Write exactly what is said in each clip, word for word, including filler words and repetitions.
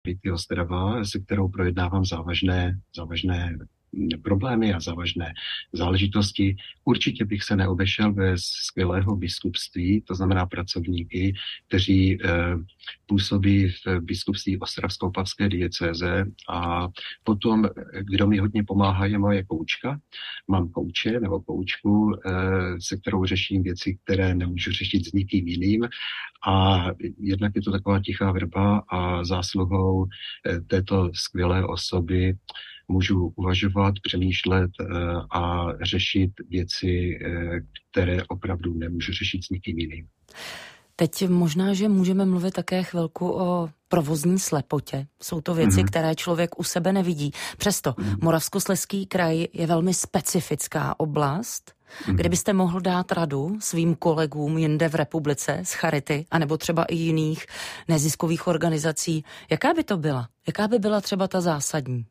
Charity Ostrava, se kterou projednávám závažné, závažné problémy a závažné záležitosti. Určitě bych se neobešel bez skvělého biskupství, to znamená pracovníky, kteří eh, působí v biskupství ostravsko-opavské diecéze, a potom, kdo mi hodně pomáhá, je moje koučka. Mám kouče nebo koučku, eh, se kterou řeším věci, které nemůžu řešit s nikým jiným, a jednak je to taková tichá vrba a zásluhou eh, této skvělé osoby můžu uvažovat, přemýšlet eh, a řešit věci, eh, které opravdu nemůžu řešit s nikým jiným. Teď možná, že můžeme mluvit také chvilku o provozní slepotě. Jsou to věci, mm-hmm. které člověk u sebe nevidí. Přesto mm-hmm. Moravskoslezský kraj je velmi specifická oblast. Mm-hmm. Kdybyste mohl dát radu svým kolegům jinde v republice z Charity, anebo třeba i jiných neziskových organizací, jaká by to byla? Jaká by byla třeba ta zásadní?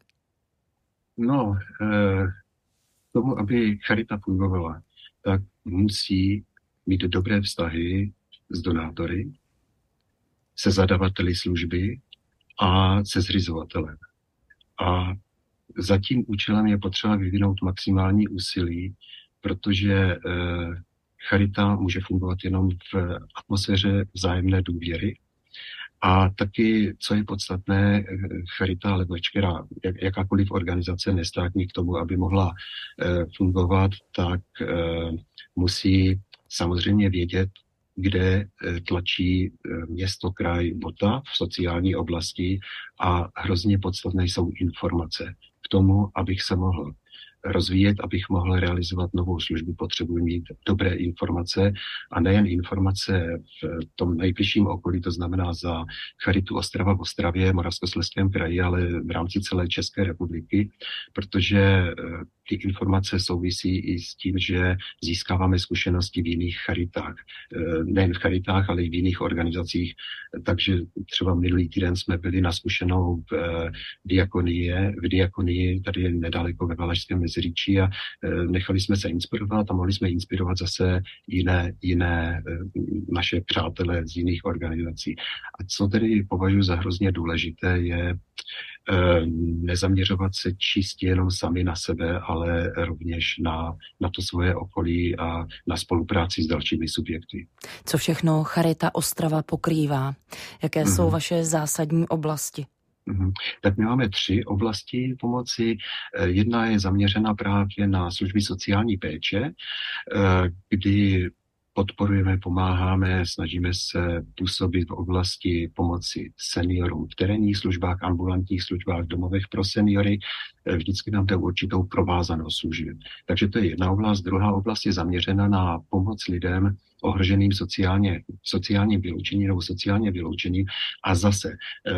No, eh, tomu, aby Charita fungovala, tak musí mít dobré vztahy s donátory, se zadavateli služby a se zřizovatelem. A za tím účelem je potřeba vyvinout maximální úsilí, protože eh, Charita může fungovat jenom v atmosféře vzájemné důvěry. A taky, co je podstatné, Charita, ale veškerá jak, jakákoliv organizace nestátní k tomu, aby mohla eh, fungovat, tak eh, musí samozřejmě vědět, kde eh, tlačí eh, město, kraj, bota v sociální oblasti, a hrozně podstatné jsou informace. K tomu, abych se mohl rozvíjet, abych mohl realizovat novou službu, potřebuji mít dobré informace, a nejen informace v tom nejbližším okolí, to znamená za Charitu Ostrava v Ostravě, Moravskoslezském kraji, ale v rámci celé České republiky, protože ty informace souvisí i s tím, že získáváme zkušenosti v jiných charitách. Nejen v charitách, ale i v jiných organizacích. Takže třeba minulý týden jsme byli na zkušenou v diakonii, v diakonii tady nedaleko ve Valašském Meziříčí, a nechali jsme se inspirovat a mohli jsme inspirovat zase jiné, jiné naše přátelé z jiných organizací. A co tedy považuji za hrozně důležité, je nezaměřovat se čistě jenom sami na sebe, ale rovněž na, na to svoje okolí a na spolupráci s dalšími subjekty. Co všechno Charita Ostrava pokrývá? Jaké mm-hmm. jsou vaše zásadní oblasti? Mm-hmm. Tak my máme tři oblasti pomoci. Jedna je zaměřena právě na služby sociální péče, kdy podporujeme, pomáháme, snažíme se působit v oblasti pomoci seniorům v terénních službách, ambulantních službách, domovech pro seniory. Vždycky nám to určitou provázanost služeb. Takže to je jedna oblast. Druhá oblast je zaměřena na pomoc lidem ohroženým sociálně, sociálním vyloučením nebo sociálně vyloučením. A zase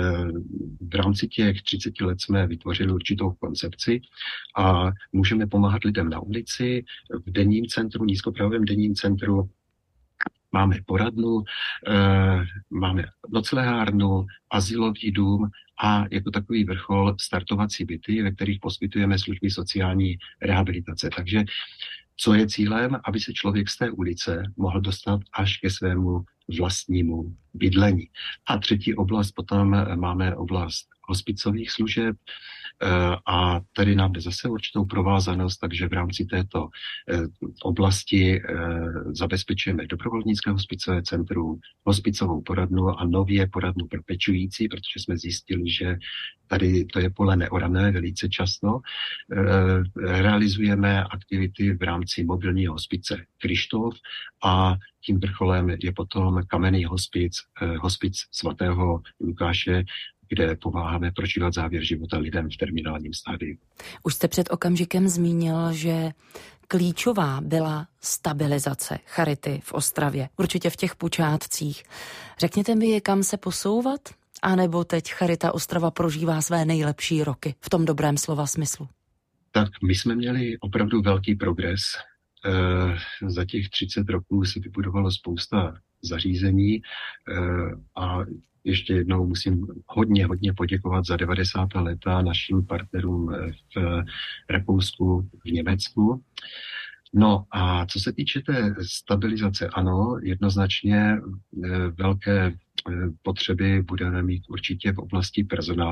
v rámci těch třiceti let jsme vytvořili určitou koncepci a můžeme pomáhat lidem na ulici, v denním centru, nízkopravém denním centru. Máme poradnu, e, máme noclehárnu, azylový dům a jako takový vrchol startovací byty, ve kterých poskytujeme služby sociální rehabilitace. Takže co je cílem? Aby se člověk z té ulice mohl dostat až ke svému vlastnímu bydlení. A třetí oblast potom máme oblast hospicových služeb, a tady nám jde zase určitou provázanost, takže v rámci této oblasti zabezpečujeme dobrovolnické hospicové centrum, hospicovou poradnu a nově poradnu pro pečující, protože jsme zjistili, že tady to je pole neorané velice často. Realizujeme aktivity v rámci mobilního hospice Krištof a tím vrcholem je potom kamenný hospic, hospic svatého Lukáše, kde pomáháme prožívat závěr života lidem v terminálním stádiu. Už jste před okamžikem zmínil, že klíčová byla stabilizace Charity v Ostravě, určitě v těch počátcích. Řekněte mi, kam se posouvat? A nebo teď Charita Ostrava prožívá své nejlepší roky, v tom dobrém slova smyslu? Tak my jsme měli opravdu velký progres. E, za těch třicet roků se vybudovalo spousta zařízení e, a ještě jednou musím hodně, hodně poděkovat za devadesátá léta našim partnerům v Rakousku, v Německu. No a co se týče té stabilizace, ano, jednoznačně velké potřeby budeme mít určitě v oblasti personálu.